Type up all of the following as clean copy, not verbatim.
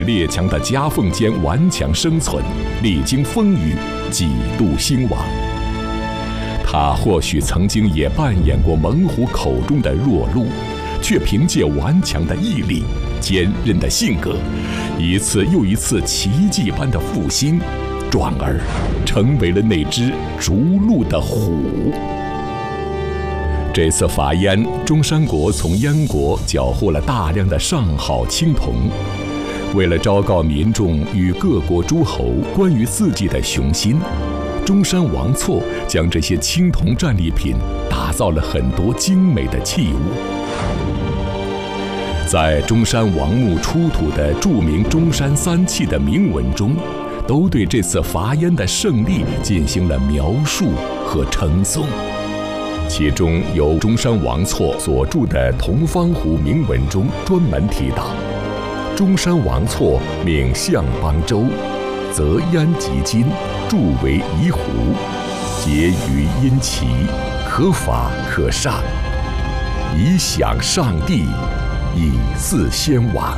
列强的夹缝间顽强生存，历经风雨，几度兴亡。他或许曾经也扮演过猛虎口中的弱鹿，却凭借顽强的毅力、坚韧的性格，一次又一次奇迹般的复兴，转而成为了那只逐鹿的虎。这次伐燕，中山国从燕国缴获了大量的上好青铜。为了昭告民众与各国诸侯关于自己的雄心，中山王错将这些青铜战利品打造了很多精美的器物。在中山王墓出土的著名中山三器的铭文中，都对这次伐燕的胜利进行了描述和称颂。其中由中山王错所著的同方壶铭文中专门提到，中山王错命相邦周，则燕及金，铸为夷壶，结于阴齐，可法可上，以享上帝，以祀先王。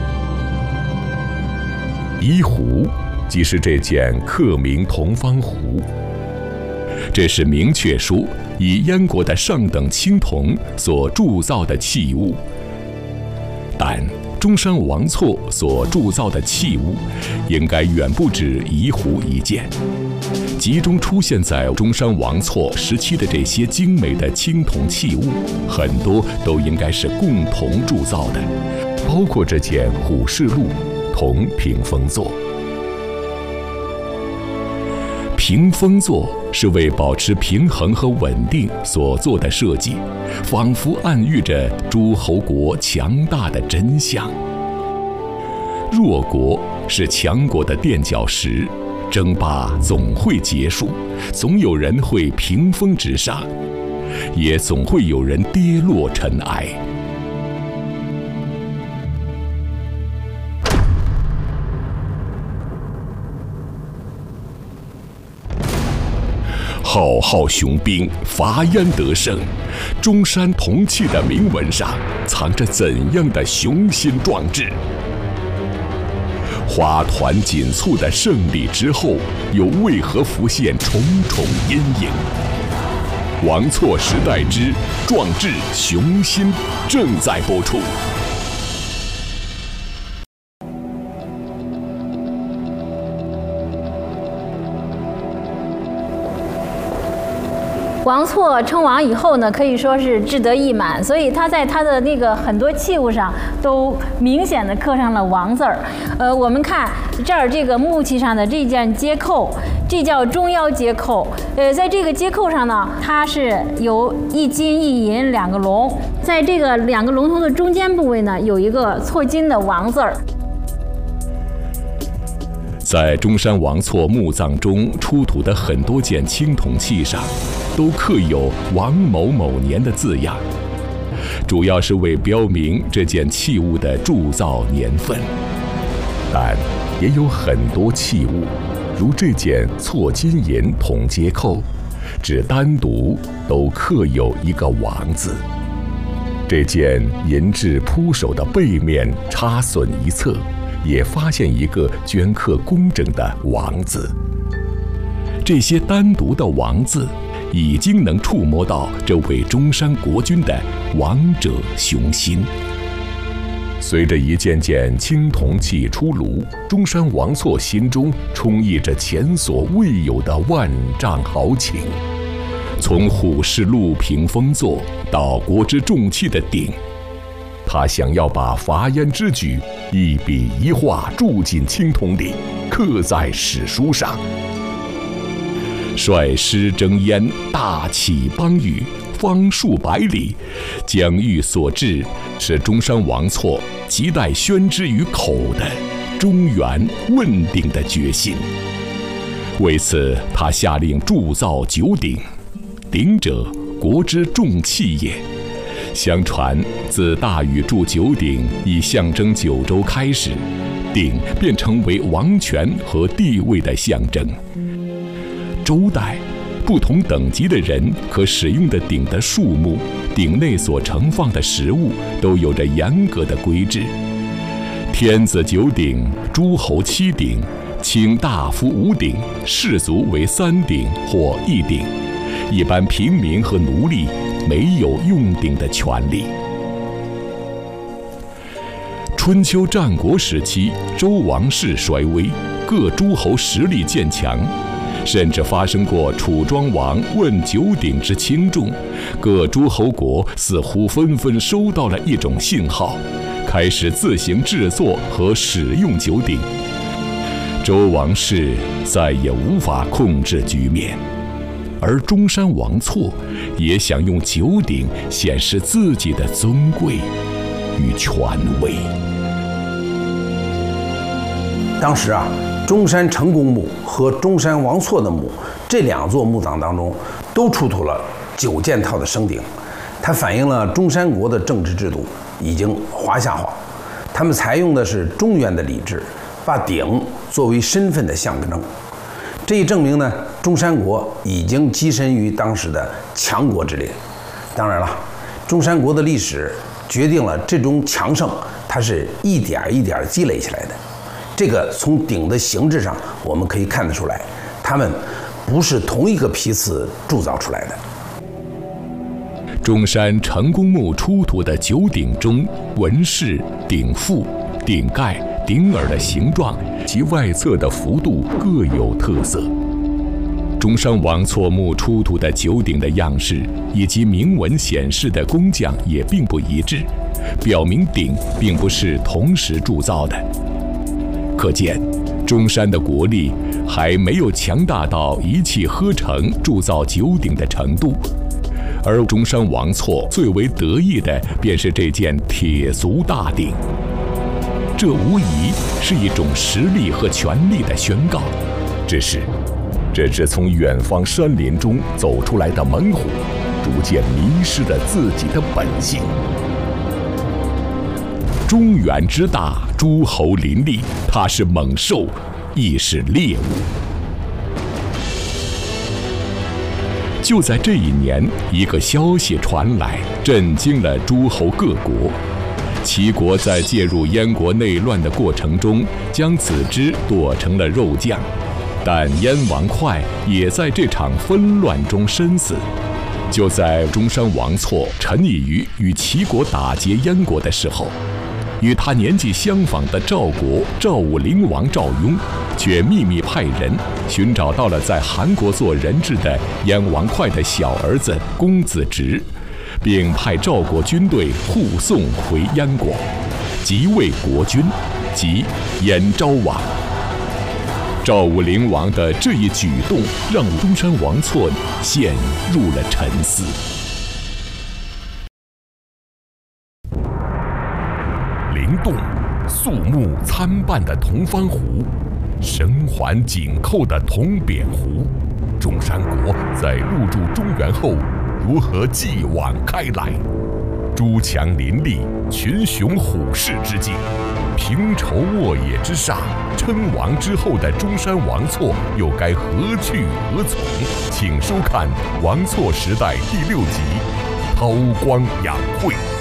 夷壶即是这件刻铭同方壶，这是明确说以燕国的上等青铜所铸造的器物。但中山王错所铸造的器物，应该远不止夷壶一件。集中出现在中山王错时期的这些精美的青铜器物，很多都应该是共同铸造的，包括这件虎视鹿铜屏风座。屏风座是为保持平衡和稳定所做的设计，仿佛暗喻着诸侯国强大的真相。弱国是强国的垫脚石，争霸总会结束，总有人会屏风直上，也总会有人跌落尘埃。浩浩雄兵，伐燕得胜，中山铜器的铭文上藏着怎样的雄心壮志？花团锦簇的胜利之后，又为何浮现重重阴影？王错时代之壮志雄心正在播出。 王错称王以后呢，可以说是志得意满，所以他在他的那个很多器物上都明显的刻上了王字儿。我们看这儿这个木器上的这件接扣，这叫中腰接扣。在这个接扣上呢，它是有一金一银两个龙，在这个两个龙头的中间部位呢，有一个错金的王字儿。 在中山王错墓葬中出土的很多件青铜器上，都刻有王某某年的字样，主要是为标明这件器物的铸造年份。但也有很多器物，如这件错金银铜接扣，只单独都刻有一个王字。这件银质铺首的背面插损一侧，也发现一个镌刻工整的王字。这些单独的王字已经能触摸到这位中山国君的王者雄心。随着一件件青铜器出炉，中山王错心中充溢着前所未有的万丈豪情。从虎视鹿屏风座到国之重器的鼎，他想要把伐燕之举一笔一画铸进青铜里，刻在史书上。率师征燕，大起邦域，方数百里，疆域所至，是中山王错亟待宣之于口的中原问鼎的决心。为此，他下令铸造9鼎，鼎者，国之重器也。相传，自大禹铸9鼎以象征九州开始，鼎便成为王权和地位的象征。周代，不同等级的人可使用的鼎的数目、鼎内所盛放的食物都有着严格的规制。 天子9鼎，诸侯7鼎，卿大夫5鼎，士族为3鼎或1鼎，一般平民和奴隶没有用鼎的权利。春秋战国时期，周王室衰微，各诸侯实力渐强，甚至发生过楚庄王问9鼎之轻重，各诸侯国似乎纷纷收到了一种信号，开始自行制作和使用9鼎。周王室再也无法控制局面，而中山王错也想用9鼎显示自己的尊贵与权威。 当时中山成公墓和中山王错的墓这2座墓葬当中，都出土了9件套的生鼎，它反映了中山国的政治制度已经华夏化，他们采用的是中原的礼制，把鼎作为身份的象征。这一证明呢，中山国已经跻身于当时的强国之列。当然了，中山国的历史决定了这种强盛，它是一点一点积累起来的。这个从鼎的形制上我们可以看得出来，它们不是同一个批次铸造出来的。 中山成公墓出土的9鼎中，纹饰、鼎腹、鼎盖、鼎耳的形状及外侧的幅度各有特色。中山王错墓出土的9鼎的样式以及铭文显示的工匠也并不一致，表明鼎并不是同时铸造的。可见，中山的国力还没有强大到一气呵成铸造9鼎的程度，而中山王错最为得意的便是这件铁足大鼎。这无疑是一种实力和权力的宣告，只是这只从远方山林中走出来的猛虎，逐渐迷失了自己的本性。中原之大，诸侯林立，它是猛兽，亦是猎物。就在这一年，一个消息传来，震惊了诸侯各国。齐国在介入燕国内乱的过程中，将子之剁成了肉酱，但燕王哙也在这场纷乱中身死。就在中山王错沉溺于与齐国打劫燕国的时候，与他年纪相仿的赵国赵武灵王赵雍，却秘密派人寻找到了在韩国做人质的燕王哙的小儿子公子直，并派赵国军队护送回燕国，即为国君，即燕昭王。赵武灵王的这一举动，让中山王错陷入了沉思。灵动、肃穆参半的铜方壶，绳环紧扣的铜扁壶，中山国在入驻中原后，如何继往开来？诸强林立，群雄虎视之境，平筹沃野之上，称王之后的中山王错又该何去何从？请收看《王错时代》第6集《韬光养晦》。